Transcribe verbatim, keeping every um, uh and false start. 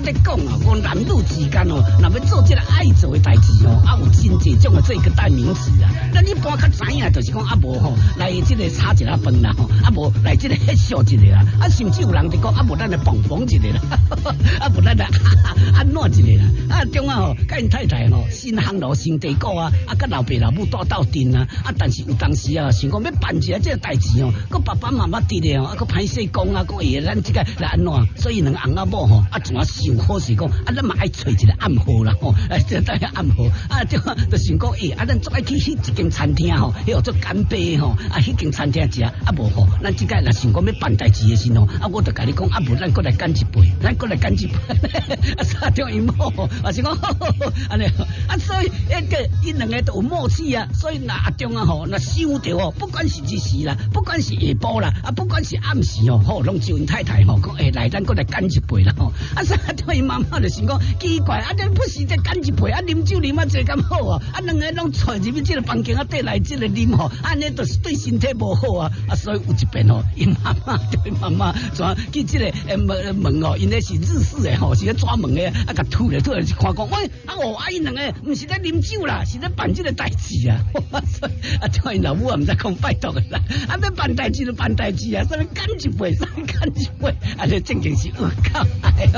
在讲啊，讲男女之间哦，若要做这个爱做的代志哦，啊有真济种的这个代名词啊。咱一般较知影就是讲啊无吼，来这个炒一下饭啦吼，啊无来这个翕相一个啦，啊甚至有人就讲啊无咱来碰碰一个啦，啊无咱来安怎一个啦，啊中啊吼，甲因太太吼新行路新地沟啊，啊甲老爸老母斗斗阵啊，啊但是有当时啊想讲要办一下这个代志哦，个爸爸妈妈伫咧哦，啊个歹势讲啊，讲哎咱这个来安怎，所以两个翁仔某吼，啊怎啊想好是讲啊咱嘛爱找一个暗号啦吼，哎这等下暗号，啊就就想讲哎啊咱做爱去迄一间餐厅吼，迄做干杯吼，啊迄间餐厅食啊无吼，咱即个若想讲要办代志的时候，啊我就甲你讲啊无咱过来干一杯，咱过来干一杯，啊三中伊某啊是讲安尼，啊所以迄个伊两个都有默契啊，所以若阿中啊吼，若想着哦，不管是日时啦，不管是下晡啦，啊不管是暗时哦，吼拢就因太太吼讲诶来咱过来干一杯啦吼，啊三中伊妈妈就想讲奇怪，啊咱不是在干一杯，啊啉酒啉啊济咁好啊，啊两个拢坐入去这个房间啊底来这个啉吼，安尼就是对身体无好啊，啊所以有一遍吼，因妈妈对妈妈怎去这个诶门门哦，因那是日式的吼，是咧抓门的，啊甲吐咧吐咧，看讲喂啊哦，啊因两个唔是咧啉酒啦，是咧办这个代志啊，啊叫因老母啊唔知讲拜托的啦，啊要办代志就办代志啊，所以干一杯，所以干一杯，啊这正经是恶搞哎。